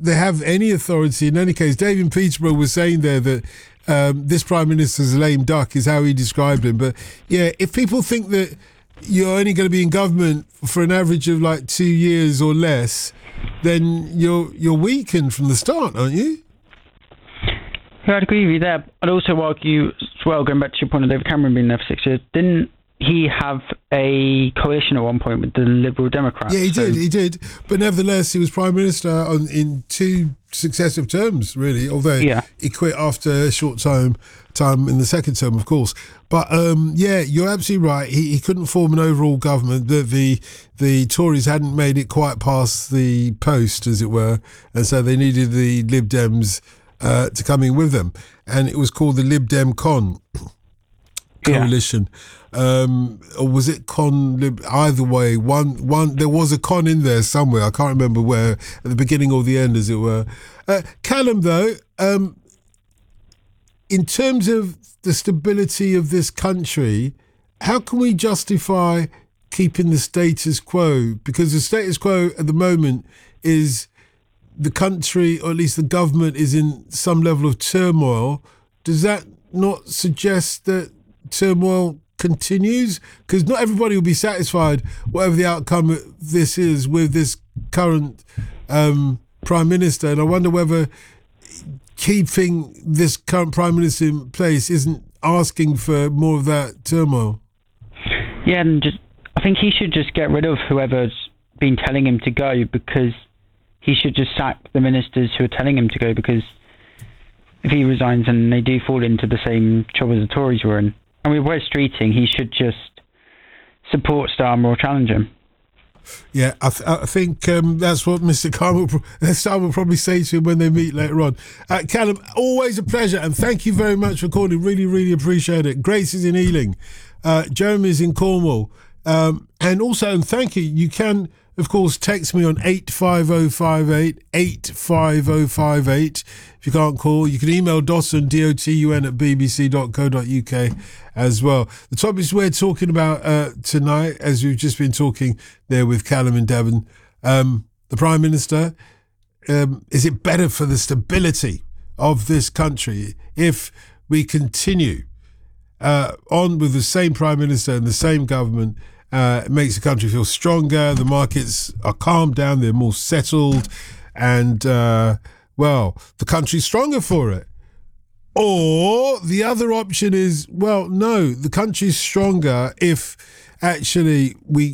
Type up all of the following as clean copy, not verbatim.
they have any authority. In any case, David Peterborough was saying there that this Prime Minister's a lame duck is how he described him. But yeah, if people think that you're only going to be in government for an average of like 2 years or less, then you're weakened from the start, aren't you? Yeah, I'd agree with you there. I'd also argue as well, going back to your point of David Cameron being there for 6 years, didn't he have a coalition at one point with the Liberal Democrats? Yeah, he did. But nevertheless, he was Prime Minister in 2 successive terms, really, although he quit after a short time in the second term, of course. But you're absolutely right. He couldn't form an overall government. The Tories hadn't made it quite past the post, as it were, and so they needed the Lib Dems to come in with them. And it was called the Lib Dem Con coalition. Or was it Con Lib? Either way, one there was a con in there somewhere. I can't remember where, at the beginning or the end, as it were. Callum, though, in terms of the stability of this country, how can we justify keeping the status quo? Because the status quo at the moment is the country, or at least the government, is in some level of turmoil. Does that not suggest that turmoil continues? Because not everybody will be satisfied, whatever the outcome of this is, with this current Prime Minister. And I wonder whether keeping this current Prime Minister in place isn't asking for more of that turmoil. Yeah, and I think he should just get rid of whoever's been telling him to go, because he should just sack the ministers who are telling him to go, because if he resigns and they do fall into the same trouble as the Tories were in, and with Wes Streeting, he should just support Starmer or challenge him. Yeah, I think that's what Mr. Starmer will probably say to him when they meet later on. Callum, always a pleasure, and thank you very much for calling. Really, really appreciate it. Grace is in Ealing. Jeremy's in Cornwall. And also, and thank you, you can, of course, text me on 85058, 85058. If you can't call, you can email Dotun, DOTUN, at bbc.co.uk as well. The topics we're talking about tonight, as we've just been talking there with Callum and Devon, the Prime Minister, is it better for the stability of this country if we continue on with the same Prime Minister and the same government? It makes the country feel stronger, the markets are calmed down, they're more settled, and the country's stronger for it. Or the other option is, well, no, the country's stronger if actually we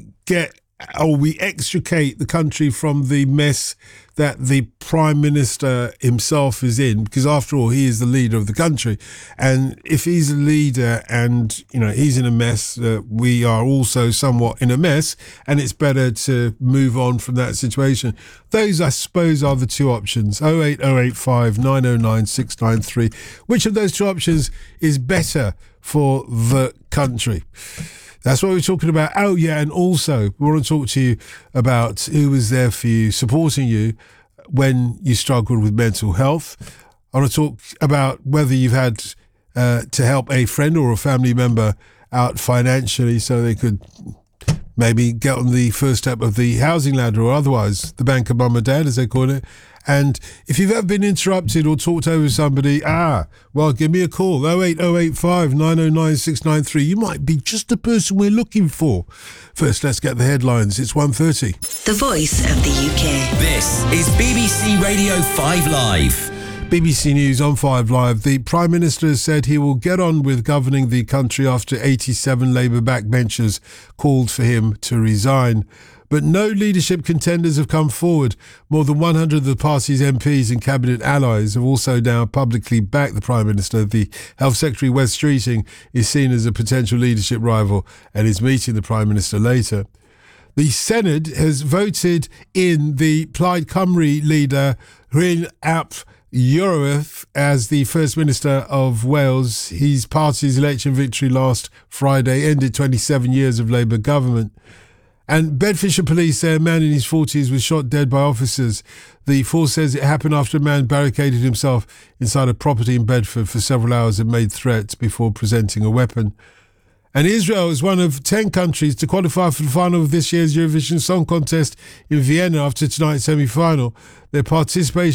extricate the country from the mess that the Prime Minister himself is in, because after all, he is the leader of the country. And if he's a leader and, he's in a mess, we are also somewhat in a mess, and it's better to move on from that situation. Those, I suppose, are the two options. 08085 909 693. Which of those two options is better for the country? That's what we're talking about. Oh, yeah, and also we want to talk to you about who was there for you, supporting you when you struggled with mental health. I want to talk about whether you've had to help a friend or a family member out financially so they could maybe get on the first step of the housing ladder, or otherwise the bank of mum and dad, as they call it. And if you've ever been interrupted or talked over somebody, give me a call, 08085 909 693. You might be just the person we're looking for. First, let's get the headlines. It's 1:30. The Voice of the UK. This is BBC Radio 5 Live. BBC News on 5 Live. The Prime Minister has said he will get on with governing the country after 87 Labour backbenchers called for him to resign. But no leadership contenders have come forward. More than 100 of the party's MPs and cabinet allies have also now publicly backed the Prime Minister. The Health Secretary, Wes Streeting, is seen as a potential leadership rival and is meeting the Prime Minister later. The Senedd has voted in the Plaid Cymru leader, Rhyn Ap Iorwerth, as the First Minister of Wales. His party's election victory last Friday ended 27 years of Labour government. And Bedfordshire police say a man in his 40s was shot dead by officers. The force says it happened after a man barricaded himself inside a property in Bedford for several hours and made threats before presenting a weapon. And Israel is one of 10 countries to qualify for the final of this year's Eurovision Song Contest in Vienna after tonight's semi-final. Their participation